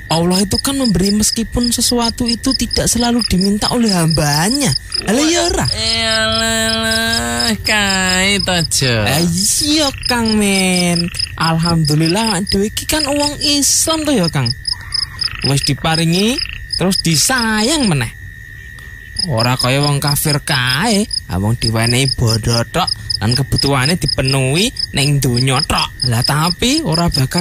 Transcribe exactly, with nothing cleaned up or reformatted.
Allah itu kan memberi meskipun sesuatu itu tidak selalu diminta oleh hambanya. Ala ya ora? Yalah, kae to, Jo. Iya, Kang Men. Alhamdulillah dhewe iki kan wong Islam to ya, Kang. Wis diparingi terus disayang meneh. Ora kaya wong kafir kae, wong diwenehi bondo tok lan kebutuhane dipenuhi ning donya tok. Lah tapi ora bakal